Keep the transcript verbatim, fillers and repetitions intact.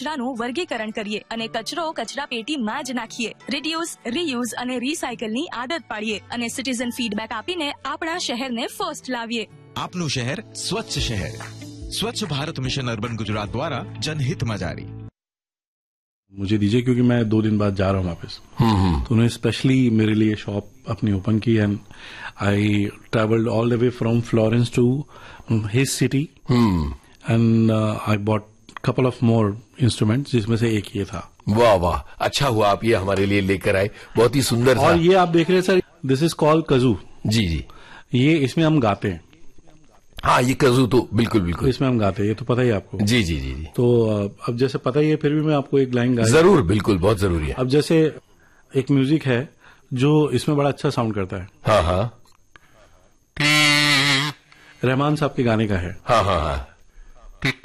કચરાનું વર્ગીકરણ કરીએ અને કચરો કચરા પેટીમાં જ નાખીએ. રિડ્યુસ, રીયુઝ અને રિસાયકલની આદત પાડીએ અને સિટીઝન ફીડબેક આપીને આપણા શહેરને ફર્સ્ટ લાવીએ. આપનું શહેર સ્વચ્છ શહેર. स्वच्छ भारत मिशन अर्बन गुजरात द्वारा जनहित में जारी. मुझे दीजिए क्योंकि मैं दो दिन बाद जा रहा हूँ वापस. तो उन्होंने स्पेशली मेरे लिए शॉप अपनी ओपन की and I travelled all the way from Florence to his city and I bought couple of more instruments जिसमें से एक ये था. वाह वाह, अच्छा हुआ आप ये हमारे लिए लेकर आए, बहुत ही सुंदर था. और ये आप देख रहे हैं सर, दिस इज कॉल्ड कजू. जी जी, ये इसमें हम गाते हैं. हाँ, ये कजू तो बिल्कुल बिल्कुल इसमें हम गाते हैं, ये तो पता ही आपको. जी जी जी जी. तो अब जैसे पता ही है, फिर भी मैं आपको एक लाइन गा. जरूर, बिल्कुल, बहुत जरूरी है. अब जैसे एक म्यूजिक है जो इसमें बड़ा अच्छा साउंड करता है. हाँ हाँ, रहमान साहब के गाने का है. हाँ हाँ हाँ.